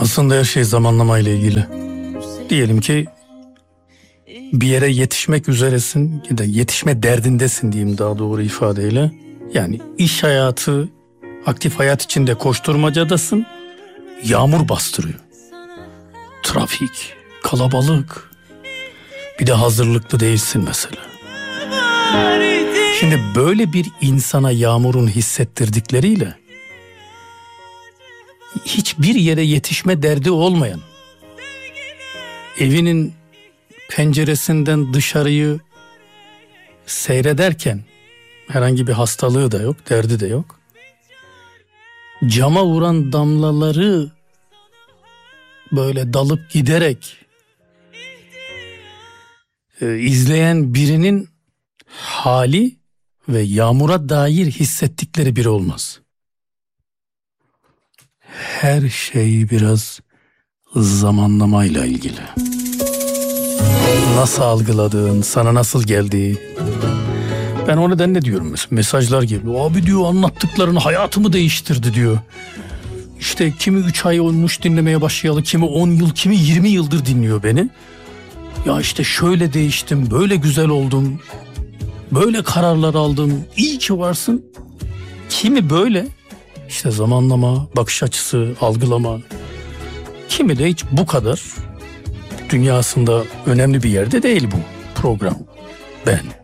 Aslında her şey zamanlamayla ilgili. Diyelim ki bir yere yetişmek üzeresin ya da yetişme derdindesin diyeyim daha doğru ifadeyle. Yani iş hayatı, aktif hayat içinde koşturmacadasın. Yağmur bastırıyor. Trafik, kalabalık. Bir de hazırlıklı değilsin mesela. Şimdi böyle bir insana yağmurun hissettirdikleriyle hiçbir yere yetişme derdi olmayan, evinin penceresinden dışarıyı seyrederken herhangi bir hastalığı da yok, derdi de yok. Cama vuran damlaları böyle dalıp giderek izleyen birinin hali ve yağmura dair hissettikleri biri olmaz. Her şey biraz zamanlamayla ilgili. Nasıl algıladığın, sana nasıl geldiği. Ben o nedenle diyorum mesela, mesajlar geliyor. Abi diyor, anlattıkların hayatımı değiştirdi diyor. İşte kimi 3 ay olmuş dinlemeye başlayalı, kimi 10 yıl, kimi 20 yıldır dinliyor beni. Ya işte şöyle değiştim, böyle güzel oldum, böyle kararlar aldım, iyi ki varsın. Kimi böyle işte zamanlama, bakış açısı, algılama. Kimi de hiç bu kadar dünyasında önemli bir yerde değil bu program. Ben.